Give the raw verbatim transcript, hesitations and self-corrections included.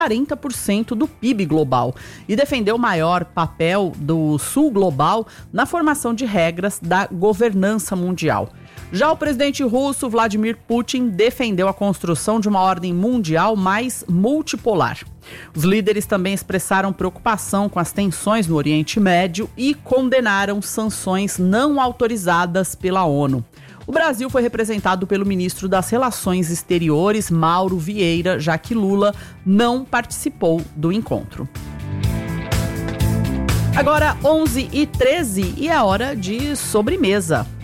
quarenta por cento do P I B global e defendeu o maior papel do Sul global na formação de regras da governança mundial. Já o presidente russo Vladimir Putin defendeu a construção de uma ordem mundial mais multipolar. Os líderes também expressaram preocupação com as tensões no Oriente Médio e condenaram sanções não autorizadas pela ONU. O Brasil foi representado pelo ministro das Relações Exteriores, Mauro Vieira, já que Lula não participou do encontro. Agora onze e treze e é hora de sobremesa.